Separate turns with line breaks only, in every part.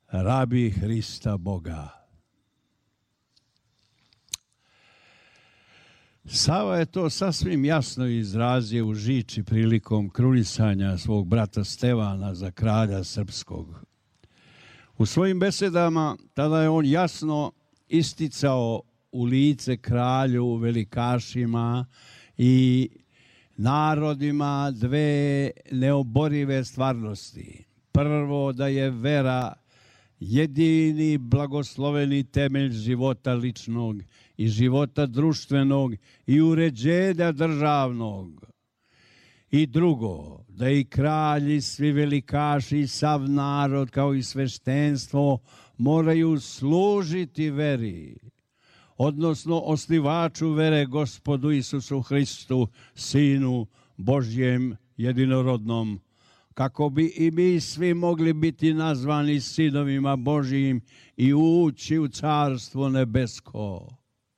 rabi Hrista Boga. Sava je to sasvim jasno izrazio u Žiči prilikom krunisanja svog brata Stevana za kralja srpskog. U svojim besedama tada je on jasno isticao u lice kralju, velikašima i narodima dve neoborive stvarnosti. Prvo, da je vera jedini blagosloveni temelj života ličnog i života društvenog i uređenja državnog. I drugo, da i kralji, svi velikaši i sav narod kao i sveštenstvo moraju služiti veri, odnosno osnivaču vere Gospodu Isusu Hristu, Sinu Božjem jedinorodnom, kako bi i mi svi mogli biti nazvani sinovima Božjim i ući u Carstvo nebesko.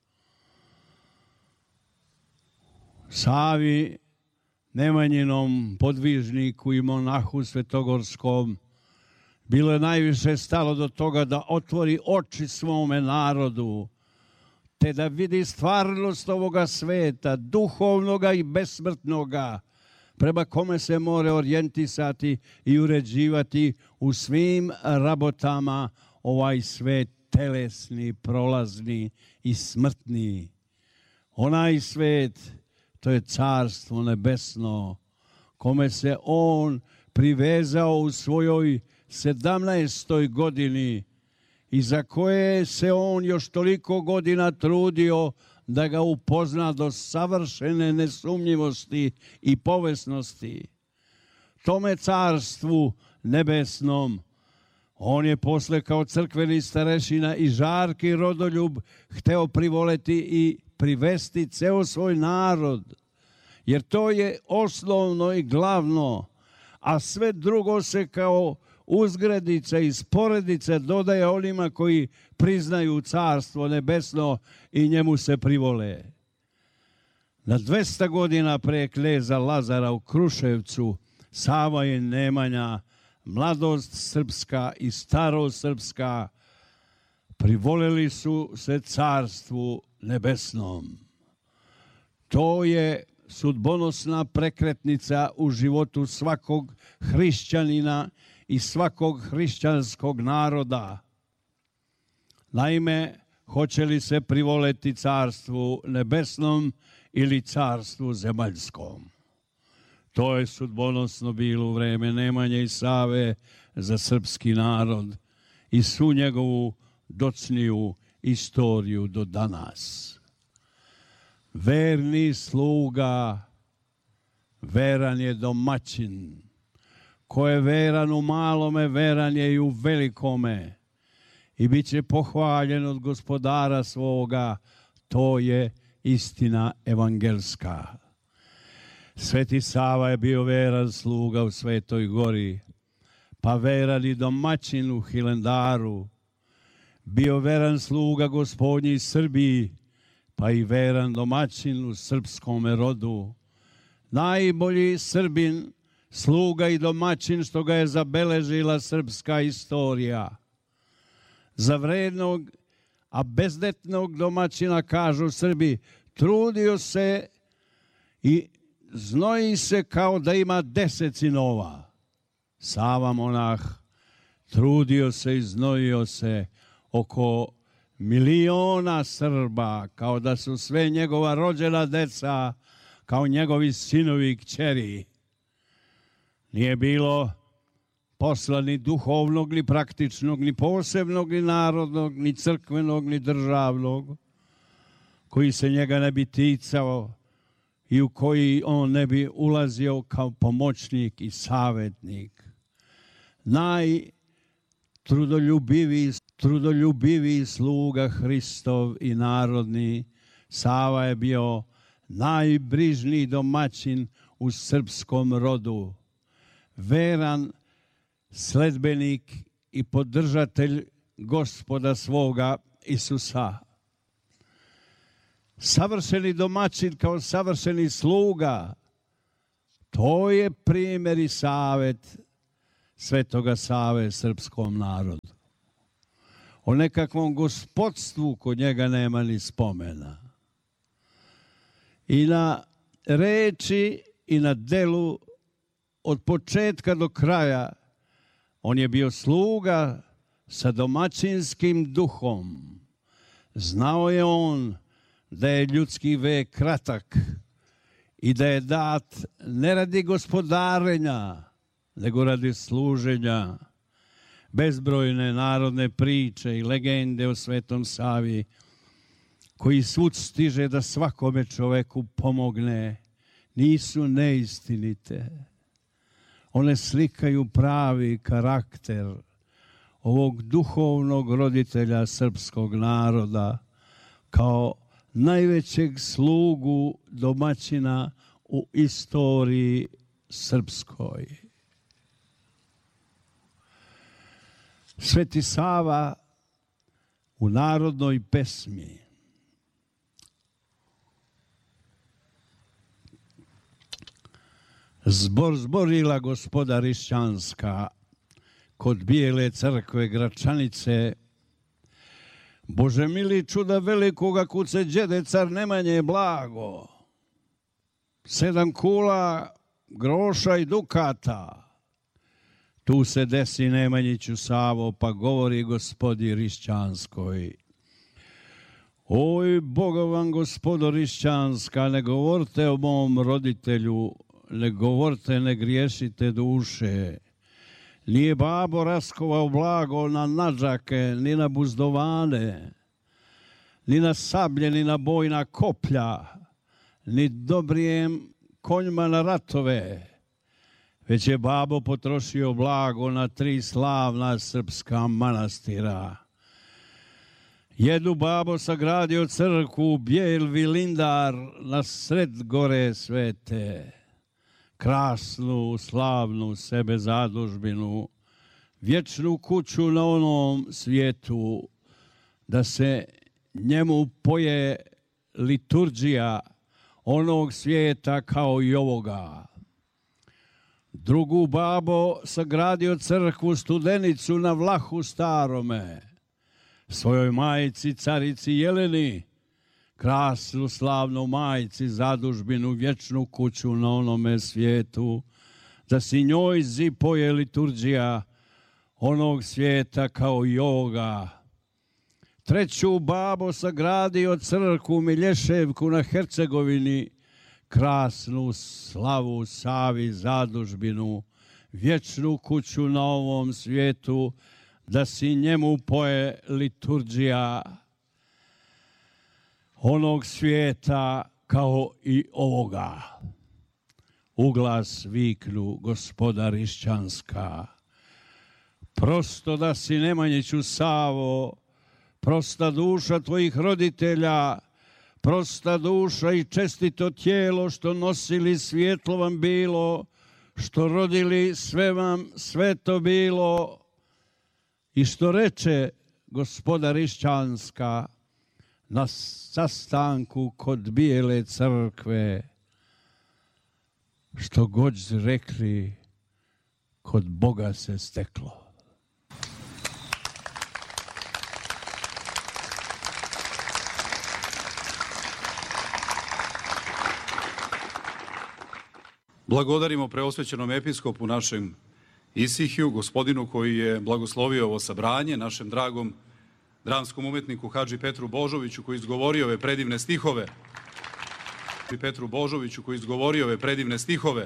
Savi, Nemanjinom podvižniku i monahu svetogorskom, bilo je najviše stalo do toga da otvori oči svome narodu, te da vidi stvarnost ovoga sveta, duhovnoga i besmrtnoga, prema kome se mora orijentisati i uređivati u svim rabotama ovaj svet telesni, prolazni i smrtni. Onaj svet, to je Carstvo nebesno, kome se on privezao u svojoj 17. godini i za koje se on još toliko godina trudio da ga upozna do savršene nesumnjivosti i povesnosti. Tome Carstvu nebesnom on je posle kao crkveni starešina i žarki rodoljub hteo privoleti i privesti ceo svoj narod, jer to je osnovno i glavno, a sve drugo se kao uzgredica i sporedice dodaje onima koji priznaju Carstvo nebesno i njemu se privole. Na 200 godina pre kneza Lazara u Kruševcu, Sava i Nemanja, mladost srpska i starost srpska, privoleli su se Carstvu nebesnom. To je sudbonosna prekretnica u životu svakog hrišćanina i svakog hrišćanskog naroda. Naime, hoće li se privoleti Carstvu nebesnom ili Carstvu zemaljskom? To je sudbonosno bilo u vreme Nemanje i Save za srpski narod i svu njegovu docniju istoriju do danas. Verni sluga, veran je domaćin. Ko je veran u malome, veran je i u velikome. I bit će pohvaljen od gospodara svoga. To je istina evangelska. Sveti Sava je bio veran sluga u Svetoj Gori, pa veran i domaćin u Hilandaru. Bio veran sluga Gospodnji Srbiji, pa i veran domaćin u srpskom rodu. Najbolji Srbin, sluga i domaćin što ga je zabeležila srpska istorija. Za vrednog, a bezdetnog domaćina, kažu Srbi, trudio se i znoji se kao da ima 10 sinova. Sava monah trudio se i znojio se oko miliona Srba, kao da su sve njegova rođena deca, kao njegovi sinovi i kćeri. Nije bilo posla ni duhovnog, ni praktičnog, ni posebnog, ni narodnog, ni crkvenog, ni državnog, koji se njega ne bi ticao i u koji on ne bi ulazio kao pomoćnik i savjetnik. Najtrudoljubiviji sluga Hristov i narodni, Sava je bio najbrižniji domaćin u srpskom rodu, veran sledbenik i podržatelj Gospoda svoga Isusa. Savršeni domaćin kao savršeni sluga, to je primjer i savjet Svetoga Save srpskom narodu. O nekakvom gospodstvu kod njega nema ni spomena. I na reči i na delu od početka do kraja on je bio sluga sa domaćinskim duhom. Znao je on da je ljudski vek kratak i da je dat ne radi gospodarenja, nego radi služenja. Bezbrojne narodne priče i legende o Svetom Savi, koji svud stiže da svakome čoveku pomogne, nisu neistinite. One slikaju pravi karakter ovog duhovnog roditelja srpskog naroda kao najvećeg slugu domaćina u istoriji srpskoj. Sveti Sava u narodnoj pesmi Zbor zborila gospoda Rišćanska kod Bijele crkve Gračanice. Bože mili, čuda velikoga kuce đede car Nemanje blago. 7 kula groša i dukata. Tu se desi Nemanjiću Savo, pa govori gospodi Rišćanskoj. Oj, Boga vam, gospodo Rišćanska, ne govorite o mom roditelju, ne govorite, ne griješite duše. Nije babo raskovao blago na nadžake, ni na buzdovane, ni na sablje, ni na bojna koplja, ni dobrijem konjma na ratove, već je babo potrošio blago na 3 slavna srpska manastira. Jednu babo sagradio crkvu Bijel Vilindar na sred gore svete, krasnu, slavnu sebe zadužbinu, vječnu kuću na onom svijetu, da se njemu poje liturgija onog svijeta kao i ovoga. Drugu babo sagradio crkvu Studenicu na Vlahu Starome, svojoj majci carici Jeleni, krasnu slavnu majci zadužbinu, vječnu kuću na onome svijetu, da si njoj zipoje liturgija onog svijeta kao i ovoga. Treću babo sagradio crkvu Milješevku na Hercegovini, krasnu slavu Savi zadužbinu, vječnu kuću na ovom svijetu, da si njemu poje liturgija onog svijeta kao i ovoga. Uglas viknu gospoda Rišćanska. Prosto da si Nemanjiću Savo, prosta duša tvojih roditelja, prosta duša i čestito tijelo, što nosili svjetlo vam bilo, što rodili sve vam sveto bilo, i što reče gospoda Rišćanska na sastanku kod Bijele crkve, što god rekli, kod Boga se steklo.
Blagodarimo preosvećenom episkopu našem Isihiju, gospodinu koji je blagoslovio ovo sabranje, našem dragom dramskom umetniku Hadži Petru Božoviću koji izgovorio ove predivne stihove. Petru Božoviću koji izgovorio ove predivne stihove.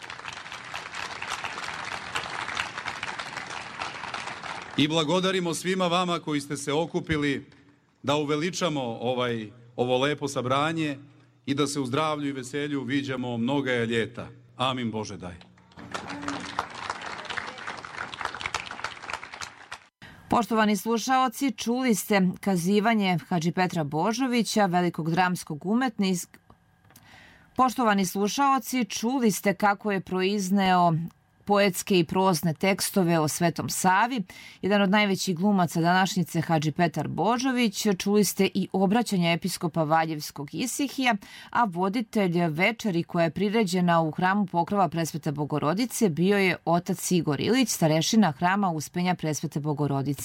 I blagodarimo svima vama koji ste se okupili da uveličamo ovo lepo sabranje i da se u zdravlju i veselju viđamo mnoga ljeta. Amin Bože daj.
Poštovani slušaoci, čuli ste kazivanje Hadži Petra Božovića, velikog dramskog umetnika. Poštovani slušaoci, čuli ste kako je proizneo poetske i prozne tekstove o Svetom Savi. Jedan od najvećih glumaca današnjice, Hadži Petar Božović. Čuli ste i obraćanje episkopa Valjevskog Isihija, a voditelj večeri koja je priređena u hramu Pokrova Presvete Bogorodice bio je otac Igor Ilić, starešina hrama Uspenja Presvete Bogorodice.